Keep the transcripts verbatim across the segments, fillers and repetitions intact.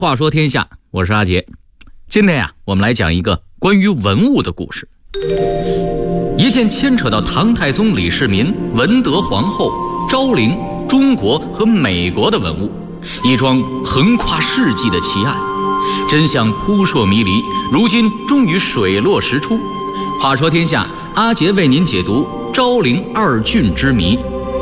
话说天下，我是阿杰。今天呀，我们来讲一个关于文物的故事。一件牵扯到唐太宗李世民、文德皇后、昭陵、中国和美国的文物，一桩横跨世纪的奇案，真相扑朔迷离，如今终于水落石出。话说天下，阿杰为您解读昭陵二郡之谜。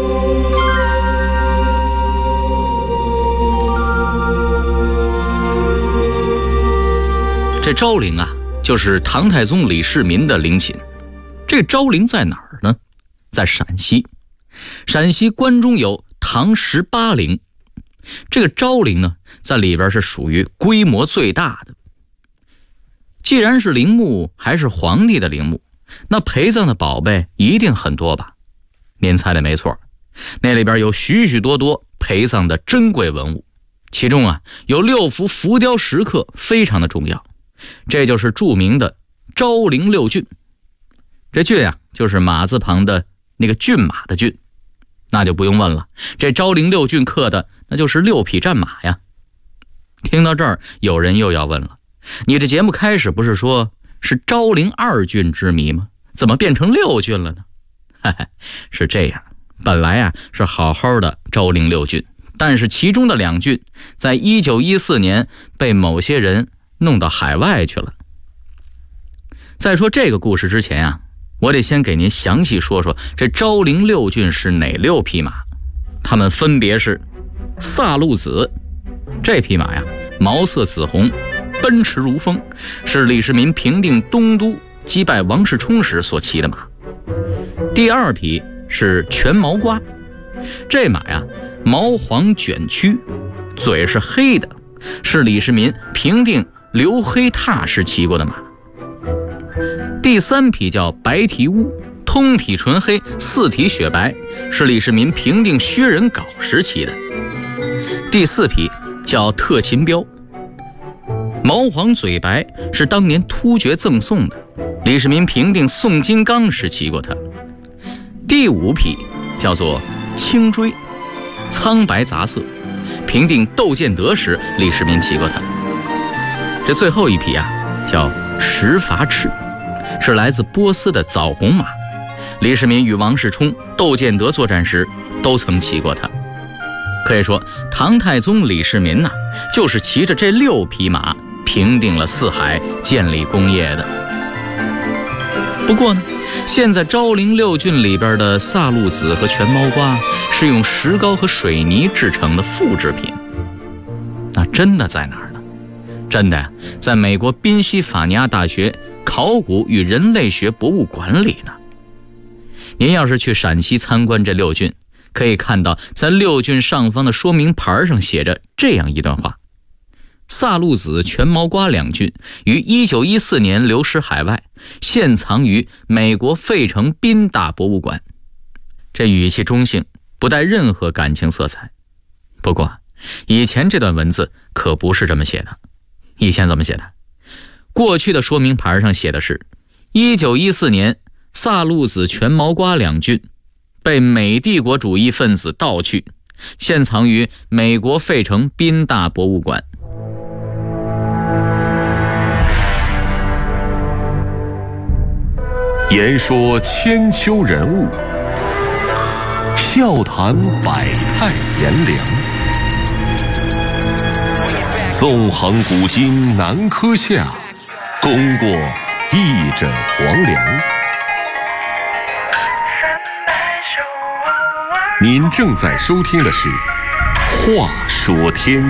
这昭陵啊，就是唐太宗李世民的陵寝。这昭陵在哪儿呢？在陕西。陕西关中有唐十八陵，这个昭陵呢，在里边是属于规模最大的。既然是陵墓，还是皇帝的陵墓，那陪葬的宝贝一定很多吧？您猜的没错，那里边有许许多多陪葬的珍贵文物，其中啊有六幅浮雕石刻非常的重要。这就是著名的昭陵六骏。这骏啊，就是马字旁的那个骏马的骏。那就不用问了，这昭陵六骏刻的那就是六匹战马呀。听到这儿，有人又要问了，你这节目开始不是说是昭陵二郡之谜吗？怎么变成六郡了呢？嘿嘿，是这样，本来啊是好好的昭陵六郡，但是其中的两郡在一九一四年被某些人弄到海外去了。在说这个故事之前啊，我得先给您详细说说这昭陵六郡是哪六匹马。它们分别是萨路子，这匹马呀毛色紫红，奔驰如风，是李世民平定东都击败王世充时所骑的马。第二匹是全毛瓜，这马呀毛黄卷曲，嘴是黑的，是李世民平定刘黑闼时骑过的马。第三匹叫白蹄乌，通体纯黑，四体雪白，是李世民平定薛仁杲时骑的。第四匹叫特勤彪，毛黄嘴白，是当年突厥赠送的，李世民平定宋金刚时骑过它。第五匹叫做青锥，苍白杂色，平定窦建德时李世民骑过它。这最后一匹啊叫石筏赤，是来自波斯的枣红马，李世民与王世充、窦建德作战时都曾骑过它。可以说唐太宗李世民呐、啊，就是骑着这六匹马平定了四海，建立功业的。不过呢，现在昭陵六郡里边的萨路子和全毛瓜是用石膏和水泥制成的复制品。那真的在哪儿呢？真的呀，在美国宾夕法尼亚大学考古与人类学博物馆里呢。您要是去陕西参观这六郡，可以看到在六郡上方的说明牌上写着这样一段话：萨路子、全毛瓜两郡于一九一四年流失海外，现藏于美国费城宾大博物馆。这语气中性，不带任何感情色彩。不过以前这段文字可不是这么写的。以前怎么写的？过去的说明牌上写的是一九一四年萨路子、全毛瓜两郡被美帝国主义分子盗去，现藏于美国费城宾大博物馆。 言说千秋人物，笑谈百态炎凉，纵横古今南柯下，功过一枕黄粱。您正在收听的是《话说天》。